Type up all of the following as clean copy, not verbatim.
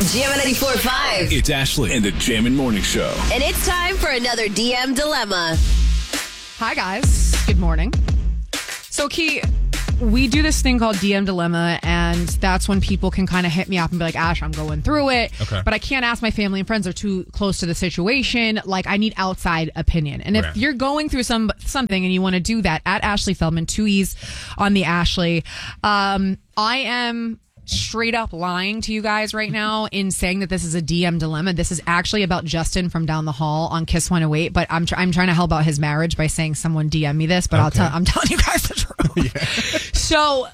Jammin' 94.5. It's Ashley and the Jammin' Morning Show. And it's time for another DM Dilemma. Hi, guys. Good morning. So, Key, we do this thing called DM Dilemma, and that's when people can kind of hit me up and be like, Ash, I'm going through it, but I can't ask my family and friends. They're too close to the situation. Like, I need outside opinion. And if you're going through something and you want to do that, at Ashley Feldman, 2 E's on the Ashley, I am straight up lying to you guys right now in saying that this is a DM dilemma. This is actually about Justin from down the hall on Kiss 108, but I'm trying to help out his marriage by saying someone DM me this, but I'm telling you guys the truth. So,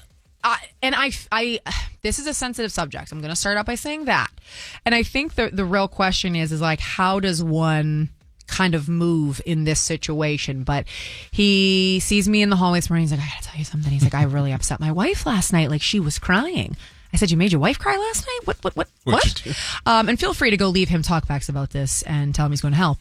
this is a sensitive subject. I'm going to start out by saying that. And I think the real question is like, how does one kind of move in this situation? But he sees me in the hallway this morning. He's like, I gotta tell you something. He's like, I really upset my wife last night. Like, she was crying. I said, you made your wife cry last night? What? And feel free to go leave him talkbacks about this and tell him he's going to hell.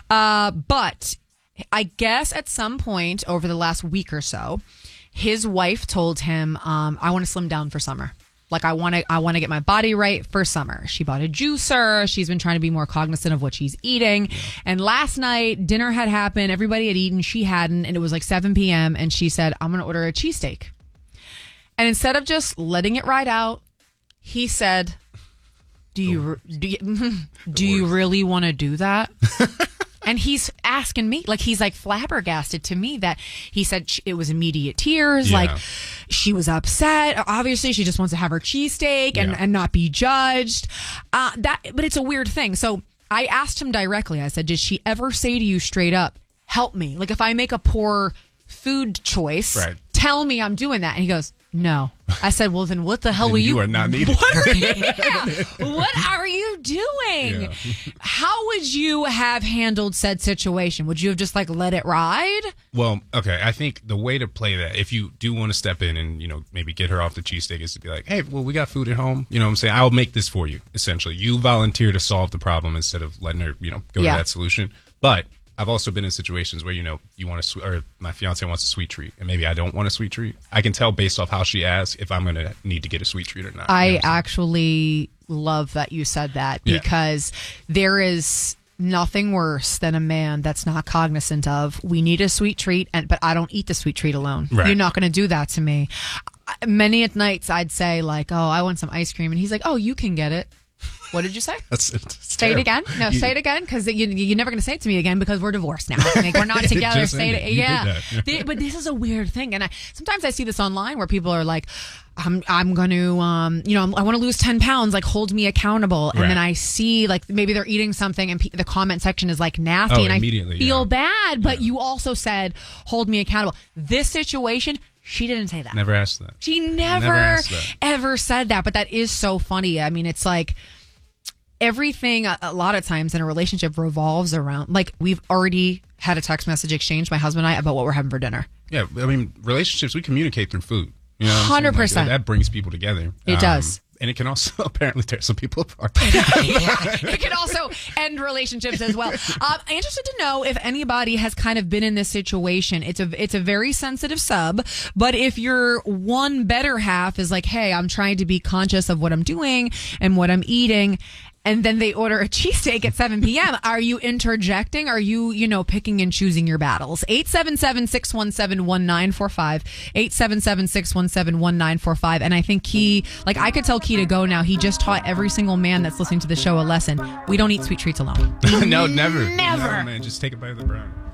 But I guess at some point over the last week or so, his wife told him, I want to slim down for summer. Like, I want to get my body right for summer. She bought a juicer. She's been trying to be more cognizant of what she's eating. And last night, dinner had happened. Everybody had eaten. She hadn't. And it was like 7 p.m. And she said, I'm going to order a cheesesteak. And instead of just letting it ride out, he said, do you really want to do that? And he's asking me, like, he's like flabbergasted to me that he said it was immediate tears. Like, she was upset. Obviously, she just wants to have her cheesesteak and not be judged. But it's a weird thing. So I asked him directly. I said, did she ever say to you straight up, help me? Like, if I make a poor food choice, tell me I'm doing that. And he goes, no. I said, well, then what the hell were you? You are not needed. What are you doing? Yeah. How would you have handled said situation? Would you have just like let it ride? Well, okay. I think the way to play that, if you do want to step in and, maybe get her off the cheesesteak, is to be like, hey, well, we got food at home. You know what I'm saying? I'll make this for you, essentially. You volunteer to solve the problem instead of letting her, go to that solution. But I've also been in situations where, you want or my fiance wants a sweet treat, and maybe I don't want a sweet treat. I can tell based off how she asks if I'm going to need to get a sweet treat or not. I actually love that you said that, because there is nothing worse than a man that's not cognizant of, we need a sweet treat, but I don't eat the sweet treat alone. Right. You're not going to do that to me. Many at nights I'd say like, oh, I want some ice cream. And he's like, oh, you can get it. What did you say? Say it again. No, say it again, because you're never going to say it to me again because we're divorced now. Like, we're not together. Say it. Yeah. But this is a weird thing, and sometimes I see this online where people are like, I'm going to, I want to lose 10 pounds. Like, hold me accountable. And then I see like maybe they're eating something, and the comment section is like nasty, and I feel bad. But you also said hold me accountable. This situation, she didn't say that. Never asked that. She never ever said that. But that is so funny. I mean, it's like, everything a lot of times in a relationship revolves around, like, we've already had a text message exchange, my husband and I, about what we're having for dinner. Yeah, I mean, relationships, we communicate through food. 100%. Like, that brings people together. It does. And it can also apparently tear some people apart. It can also end relationships as well. I'm interested to know if anybody has kind of been in this situation. It's a very sensitive sub, but if your one better half is like, hey, I'm trying to be conscious of what I'm doing and what I'm eating, and then they order a cheesesteak at 7 p.m. Are you interjecting? Are you, picking and choosing your battles? 877-617-1945. 877-617-1945. And I think I could tell Key to go now. He just taught every single man that's listening to the show a lesson. We don't eat sweet treats alone. No, never. Never. No, man, just take it by the brown.